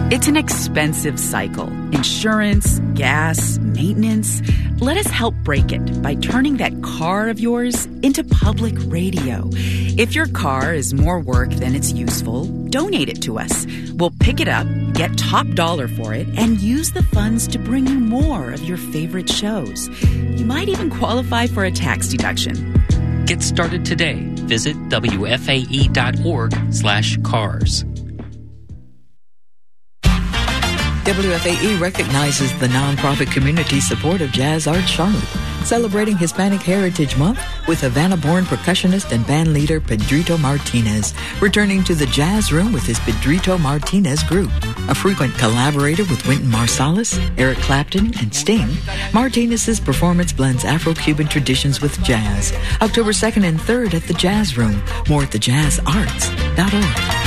It's an expensive cycle. Insurance, gas, maintenance. Let us help break it by turning that car of yours into public radio. If your car is more work than it's useful, donate it to us. We'll pick it up, get top dollar for it, and use the funds to bring you more of your favorite shows. You might even qualify for a tax deduction. Get started today. Visit WFAE.org/cars. WFAE recognizes the nonprofit community support of Jazz Art Charlotte, celebrating Hispanic Heritage Month with Havana-born percussionist and band leader Pedrito Martinez, returning to the Jazz Room with his Pedrito Martinez Group. A frequent collaborator with Wynton Marsalis, Eric Clapton, and Sting, Martinez's performance blends Afro-Cuban traditions with jazz. October 2nd and 3rd at the Jazz Room. More at thejazzarts.org.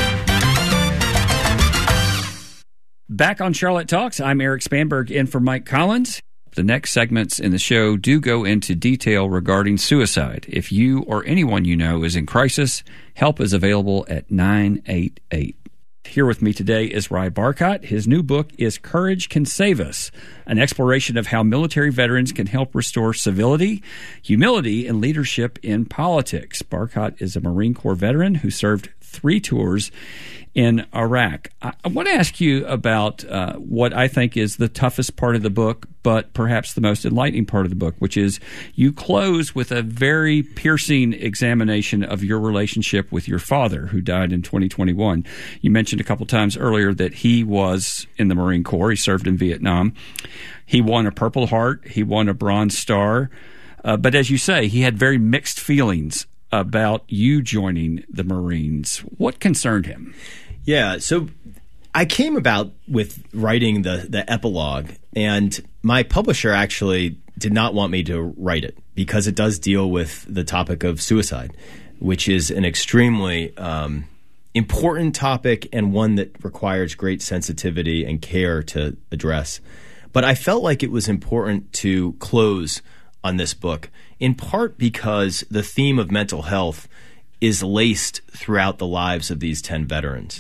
Back on Charlotte Talks, I'm Eric Spanberg in for Mike Collins. The next segments in the show do go into detail regarding suicide. If you or anyone you know is in crisis, help is available at 988. Here with me today is Ry Barcott. His new book is Courage Can Save Us, an exploration of how military veterans can help restore civility, humility, and leadership in politics. Barcott is a Marine Corps veteran who served 3 tours in Iraq. I want to ask you about what I think is the toughest part of the book, but perhaps the most enlightening part of the book, which is you close with a very piercing examination of your relationship with your father, who died in 2021. You mentioned a couple times earlier that he was in the Marine Corps. He served in Vietnam. He won a Purple Heart. He won a Bronze Star. But as you say, he had very mixed feelings about you joining the Marines. What concerned him? Yeah, so I came about with writing the epilogue, and my publisher actually did not want me to write it because it does deal with the topic of suicide, which is an extremely important topic and one that requires great sensitivity and care to address. But I felt like it was important to close on this book, in part because the theme of mental health is laced throughout the lives of these 10 veterans.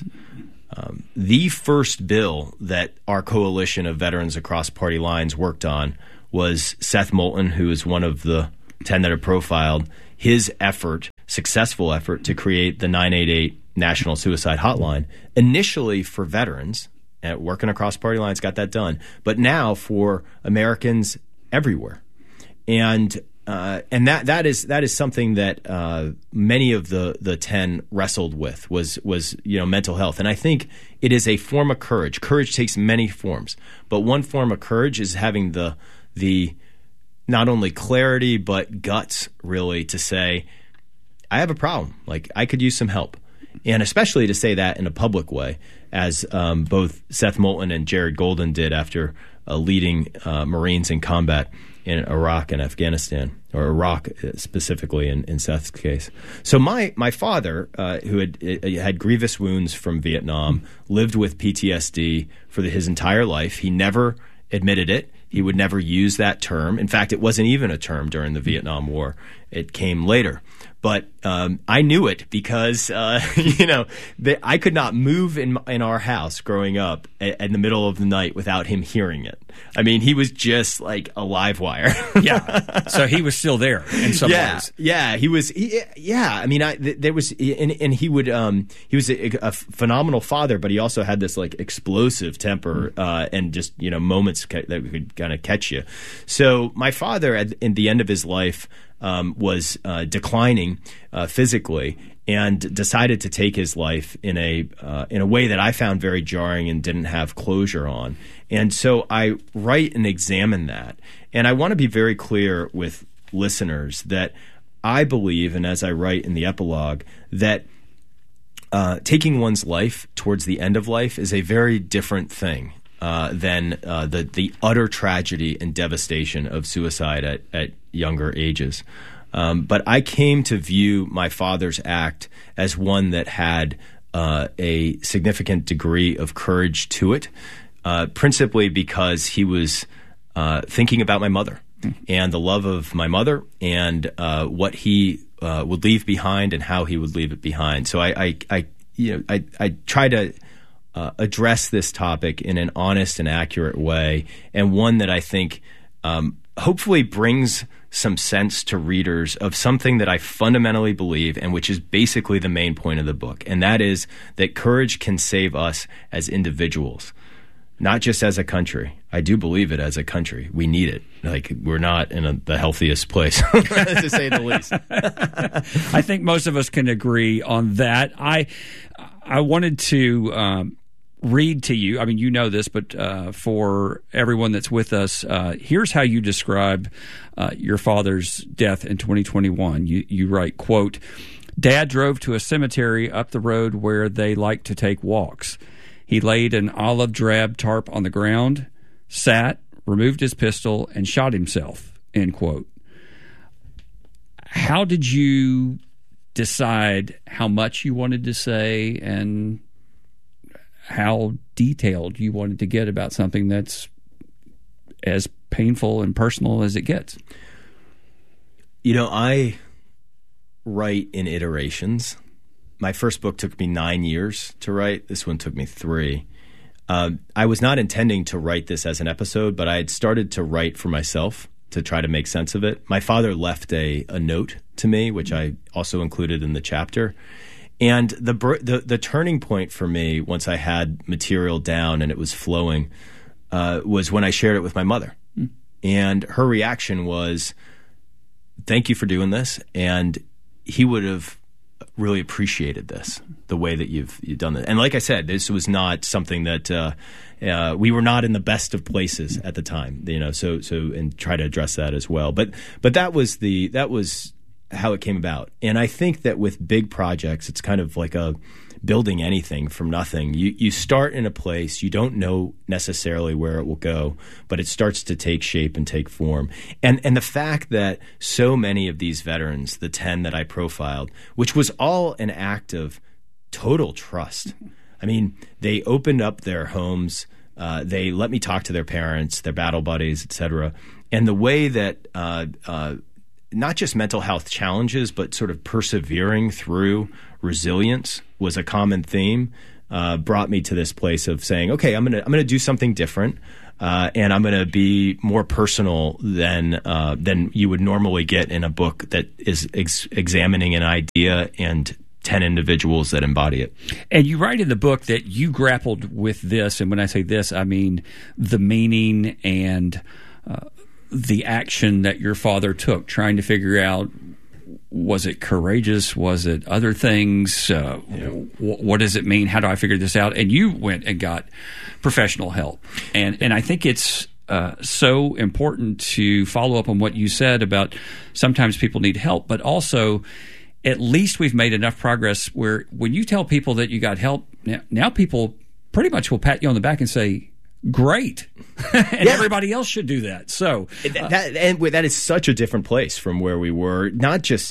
The first bill that our coalition of veterans across party lines worked on was Seth Moulton, who is one of the 10 that are profiled, his successful effort to create the 988 National Suicide Hotline, initially for veterans, working across party lines, got that done, but now for Americans everywhere. And that is something that many of the 10 wrestled with was mental health. And I think it is a form of courage. Courage takes many forms, but one form of courage is having the not only clarity but guts really to say, I have a problem. Like, I could use some help. And especially to say that in a public way, as both Seth Moulton and Jared Golden did after leading Marines in combat in Iraq and Afghanistan, or Iraq specifically in Seth's case. So my father, who had grievous wounds from Vietnam, lived with PTSD for his entire life. He never admitted it. He would never use that term. In fact, it wasn't even a term during the Vietnam War. It came later. But I knew it because, I could not move in our house growing up in the middle of the night without him hearing it. I mean, he was just like a live wire. Yeah. So he was still there in some ways. Yeah, he was. I mean, there was, and he would. He was a phenomenal father, but he also had this like explosive temper and just moments that could kind of catch you. So my father, at the end of his life, was declining physically, and decided to take his life in a way that I found very jarring and didn't have closure on. And so I write and examine that. And I want to be very clear with listeners that I believe, and as I write in the epilogue, that taking one's life towards the end of life is a very different thing than the utter tragedy and devastation of suicide at younger ages. But I came to view my father's act as one that had a significant degree of courage to it, principally because he was thinking about my mother and the love of my mother and what he would leave behind and how he would leave it behind. So I try to address this topic in an honest and accurate way, and one that I think hopefully brings some sense to readers of something that I fundamentally believe, and which is basically the main point of the book, and that is that courage can save us as individuals, not just as a country. I do believe it as a country. We need it. Like, we're not in the healthiest place, to say the least. I think most of us can agree on that. I wanted to read to you. I mean, you know this, but for everyone that's with us, here's how you describe your father's death in 2021. You write, quote, "Dad drove to a cemetery up the road where they like to take walks. He laid an olive drab tarp on the ground, sat, removed his pistol, and shot himself," end quote. How did you decide how much you wanted to say and how detailed you wanted to get about something that's as painful and personal as it gets? You know, I write in iterations. My first book took me 9 years to write. This one took me 3. I was not intending to write this as an episode, but I had started to write for myself to try to make sense of it. My father left a note to me, which I also included in the chapter. And the turning point for me, once I had material down and it was flowing, was when I shared it with my mother. And her reaction was, "Thank you for doing this." And he would have really appreciated this, the way that you've done it. And like I said, this was not something that we were not in the best of places at the time, you know. So and try to address that as well. But that was how it came about. And I think that with big projects, it's kind of like building anything from nothing. You start in a place, you don't know necessarily where it will go, but it starts to take shape and take form. And the fact that so many of these veterans, the 10 that I profiled, which was all an act of total trust. I mean, they opened up their homes, they let me talk to their parents, their battle buddies, etc. And the way that not just mental health challenges, but sort of persevering through resilience was a common theme, brought me to this place of saying, okay, I'm gonna do something different, and I'm gonna be more personal than you would normally get in a book that is examining an idea and 10 individuals that embody it. And you write in the book that you grappled with this, and when I say this, I mean the meaning and the action that your father took, trying to figure out, was it courageous? Was it other things? What does it mean? How do I figure this out? And you went and got professional help. And I think it's so important to follow up on what you said about sometimes people need help, but also at least we've made enough progress where when you tell people that you got help, now people pretty much will pat you on the back and say, great. And everybody else should do that. So that is such a different place from where we were, not just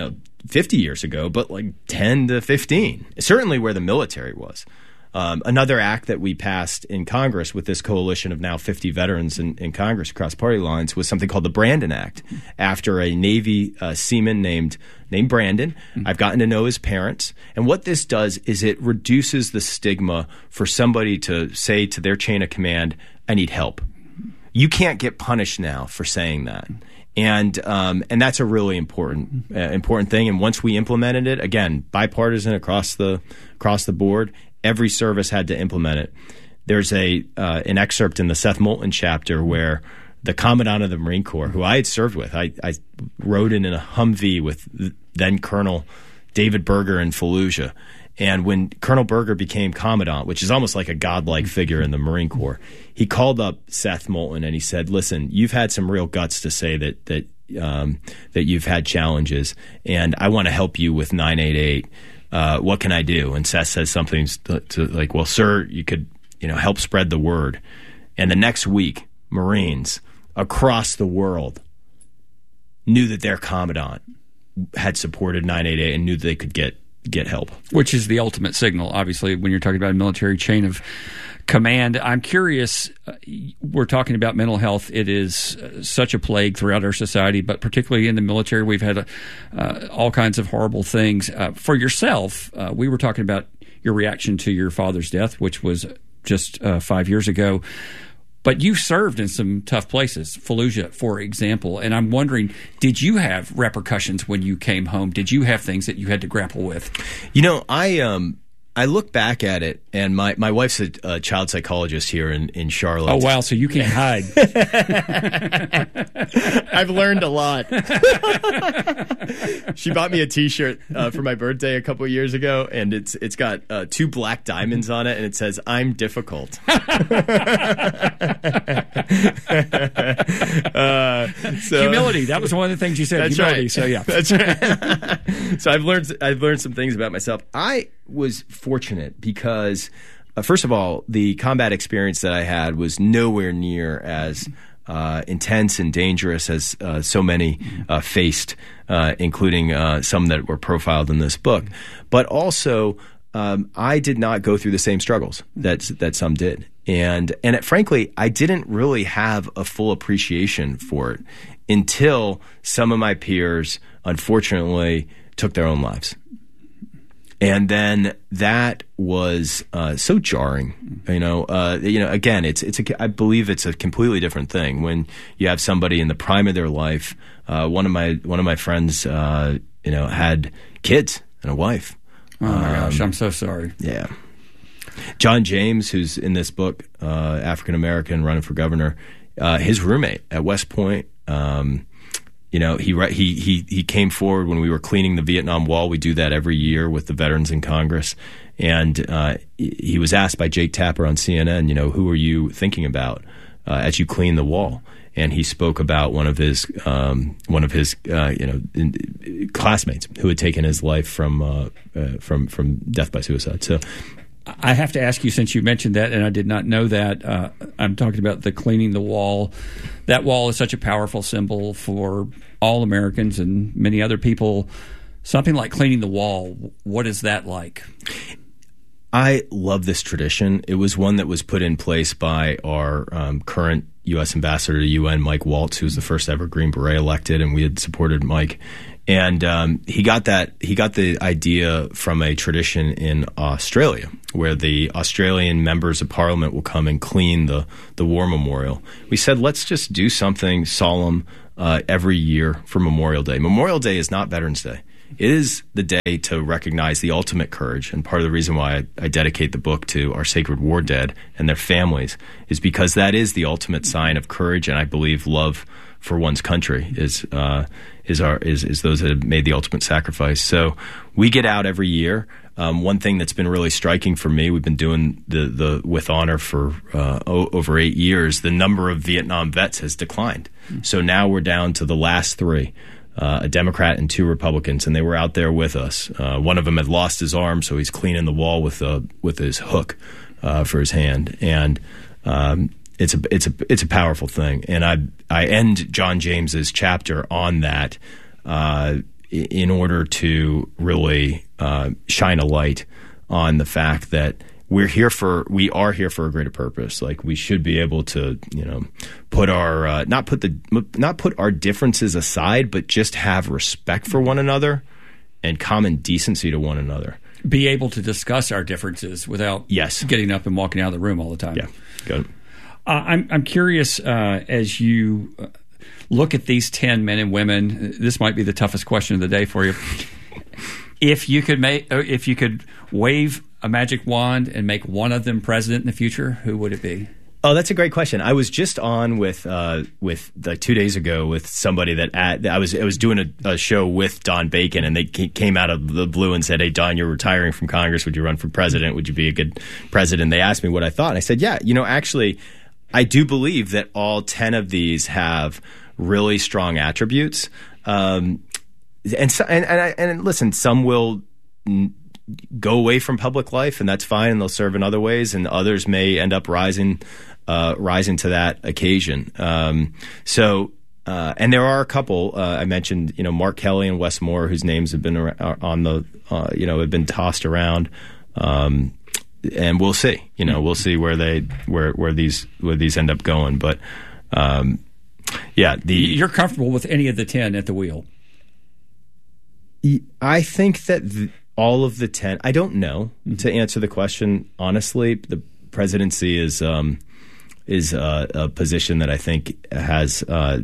50 years ago, but like 10 to 15. Certainly where the military was. Another act that we passed in Congress with this coalition of now 50 veterans in Congress across party lines was something called the Brandon Act, after a Navy seaman named Brandon. I've gotten to know his parents. And what this does is it reduces the stigma for somebody to say to their chain of command, I need help. You can't get punished now for saying that. And that's a really important thing. And once we implemented it, again, bipartisan across the board, every service had to implement it. There's an excerpt in the Seth Moulton chapter where the Commandant of the Marine Corps, who I had served with, I rode in a Humvee with then Colonel David Berger in Fallujah. And when Colonel Berger became Commandant, which is almost like a godlike figure in the Marine Corps, he called up Seth Moulton and he said, listen, you've had some real guts to say that you've had challenges, and I want to help you with 988. What can I do? And Seth says something to like, well, sir, you could, help spread the word. And the next week, Marines across the world knew that their commandant had supported 988 and knew that they could get help. Which is the ultimate signal, obviously, when you're talking about a military chain of command. I'm curious, we're talking about mental health. It is such a plague throughout our society, but particularly in the military, we've had all kinds of horrible things. For yourself, we were talking about your reaction to your father's death, which was just 5 years ago. But you served in some tough places, Fallujah, for example. And I'm wondering, did you have repercussions when you came home? Did you have things that you had to grapple with? You know, I look back at it, and my wife's a child psychologist here in Charlotte. Oh, wow. So you can't hide. I've learned a lot. She bought me a T-shirt for my birthday a couple of years ago, and it's got 2 black diamonds on it, and it says, "I'm difficult." Humility. That was one of the things you said. That's humility. Right. So yeah. That's right. So I've learned some things about myself. I was fortunate because, first of all, the combat experience that I had was nowhere near as intense and dangerous as so many faced, including some that were profiled in this book. But also, I did not go through the same struggles that some did. And frankly, I didn't really have a full appreciation for it until some of my peers, unfortunately, took their own lives. And then that was so jarring, Again, I believe it's a completely different thing when you have somebody in the prime of their life. One of my friends, had kids and a wife. Oh my gosh, I'm so sorry. Yeah, John James, who's in this book, African American, running for governor, his roommate at West Point. He came forward when we were cleaning the Vietnam Wall. We do that every year with the veterans in Congress. And he was asked by Jake Tapper on CNN, who are you thinking about as you clean the wall? And he spoke about one of his classmates who had taken his life from death by suicide. So I have to ask you, since you mentioned that, and I did not know that, I'm talking about the cleaning the wall. That wall is such a powerful symbol for all Americans and many other people. Something like cleaning the wall, what is that like? I love this tradition. It was one that was put in place by our current U.S. ambassador to UN, Mike Waltz, who was the first ever Green Beret elected, and we had supported Mike. And he got the idea from a tradition in Australia, where the Australian members of Parliament will come and clean the war memorial. We said, let's just do something solemn every year for Memorial Day. Memorial Day is not Veterans Day. It is the day to recognize the ultimate courage, and part of the reason why I dedicate the book to our sacred war dead and their families is because that is the ultimate sign of courage, and I believe love for one's country is those that have made the ultimate sacrifice. So we get out every year. One thing that's been really striking for me, we've been doing the With Honor for over 8 years. The number of Vietnam vets has declined. So now we're down to the last 3. A Democrat and 2 Republicans, and they were out there with us. One of them had lost his arm, so he's cleaning the wall with his hook for his hand, and it's a powerful thing. And I end John James's chapter on that in order to really shine a light on the fact that we are here for a greater purpose. Like, we should be able to, put our not put our differences aside, but just have respect for one another and common decency to one another. Be able to discuss our differences without getting up and walking out of the room all the time. Yeah, good. I'm curious, as you look at these 10 men and women. This might be the toughest question of the day for you. If you could wave a magic wand and make one of them president in the future, who would it be? Oh, that's a great question. I was just on with like 2 days ago with somebody that I was doing a show with Don Bacon, and they came out of the blue and said, "Hey, Don, you're retiring from Congress. Would you run for president? Would you be a good president?" They asked me what I thought, and I said, "Yeah, actually, I do believe that all 10 of these have really strong attributes." And listen, some will go away from public life, and that's fine, and they'll serve in other ways, and others may end up rising to that occasion. And there are a couple. I mentioned, Mark Kelly and Wes Moore, whose names have been have been tossed around. and we'll see. We'll see where these end up going. But you're comfortable with any of the 10 at the wheel? I think that all of the 10. I don't know, to answer the question honestly. The presidency is a position that I think has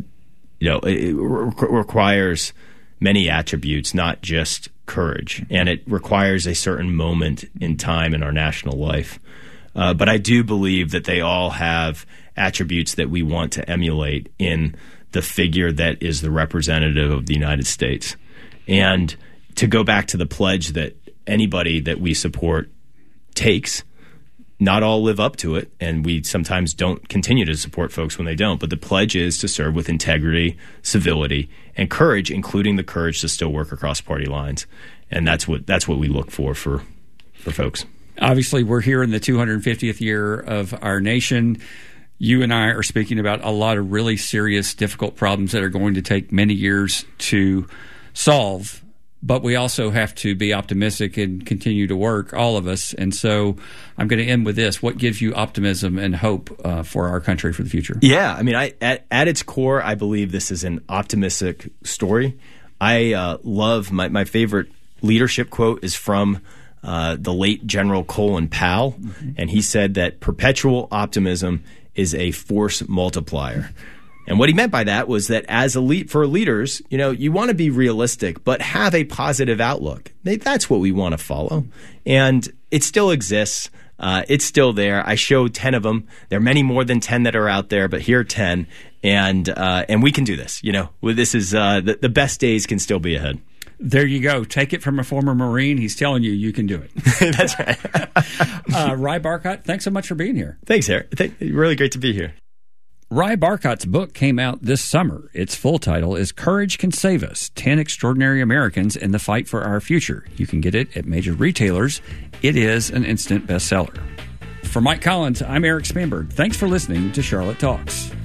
it requires many attributes, not just courage, and it requires a certain moment in time in our national life. But I do believe that they all have attributes that we want to emulate in the figure that is the representative of the United States. And to go back to the pledge that anybody that we support takes, not all live up to it, and we sometimes don't continue to support folks when they don't. But the pledge is to serve with integrity, civility, and courage, including the courage to still work across party lines. And that's what we look for folks. Obviously, we're here in the 250th year of our nation. You and I are speaking about a lot of really serious, difficult problems that are going to take many years to solve. But we also have to be optimistic and continue to work, all of us. And so I'm going to end with this. What gives you optimism and hope for our country for the future? Yeah, I mean, at its core, I believe this is an optimistic story. I love my favorite leadership quote is from the late General Colin Powell, and he said that perpetual optimism is a force multiplier. And what he meant by that was that for leaders, you want to be realistic, but have a positive outlook. That's what we want to follow. And it still exists. It's still there. I showed 10 of them. There are many more than 10 that are out there, but here are 10. And we can do this. This is the best days can still be ahead. There you go. Take it from a former Marine. He's telling you can do it. That's right. Ry Barkott, thanks so much for being here. Thanks, Eric. Really great to be here. Ry Barkott's book came out this summer. Its full title is Courage Can Save Us, 10 Extraordinary Americans in the Fight for Our Future. You can get it at major retailers. It is an instant bestseller. For Mike Collins, I'm Eric Spanberg. Thanks for listening to Charlotte Talks.